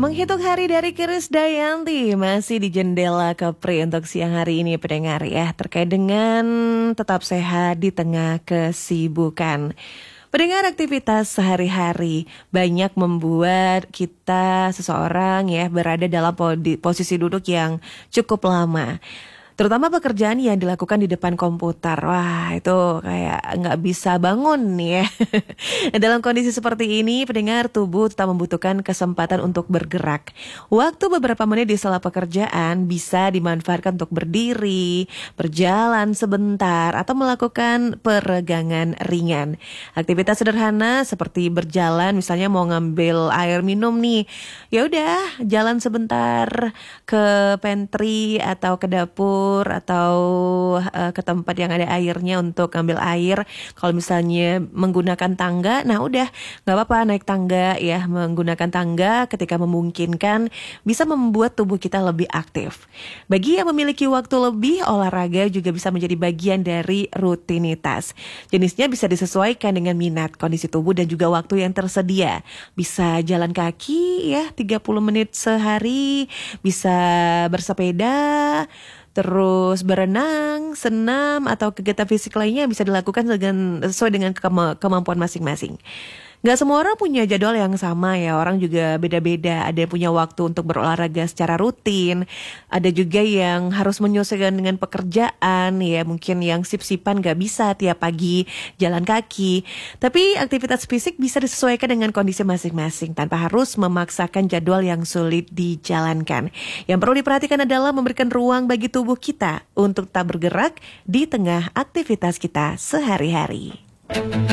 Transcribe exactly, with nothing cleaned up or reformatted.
Menghitung hari dari Krisdayanti masih di Jendela Kepri untuk siang hari ini pendengar ya, terkait dengan tetap sehat di tengah kesibukan. Pendengar, aktivitas sehari-hari banyak membuat kita seseorang ya berada dalam posisi duduk yang cukup lama. Terutama pekerjaan yang dilakukan di depan komputer. Wah, itu kayak nggak bisa bangun nih ya. Dalam kondisi seperti ini, pendengar, tubuh tetap membutuhkan kesempatan untuk bergerak. Waktu beberapa menit di sela pekerjaan bisa dimanfaatkan untuk berdiri, berjalan sebentar, atau melakukan peregangan ringan. Aktivitas sederhana seperti berjalan, misalnya mau ngambil air minum nih, ya udah jalan sebentar ke pantry atau ke dapur atau uh, ke tempat yang ada airnya untuk ambil air. Kalau misalnya menggunakan tangga, nah udah gak apa-apa naik tangga ya. Menggunakan tangga ketika memungkinkan bisa membuat tubuh kita lebih aktif. Bagi yang memiliki waktu lebih, olahraga juga bisa menjadi bagian dari rutinitas. Jenisnya bisa disesuaikan dengan minat, kondisi tubuh dan juga waktu yang tersedia. Bisa jalan kaki ya tiga puluh menit sehari, bisa bersepeda, terus berenang, senam, atau kegiatan fisik lainnya bisa dilakukan dengan sesuai dengan kema- kemampuan masing-masing. Gak semua orang punya jadwal yang sama ya, orang juga beda-beda. Ada yang punya waktu untuk berolahraga secara rutin, ada juga yang harus menyesuaikan dengan pekerjaan ya, mungkin yang sip-sipan gak bisa tiap pagi jalan kaki. Tapi aktivitas fisik bisa disesuaikan dengan kondisi masing-masing tanpa harus memaksakan jadwal yang sulit dijalankan. Yang perlu diperhatikan adalah memberikan ruang bagi tubuh kita untuk tetap bergerak di tengah aktivitas kita sehari-hari.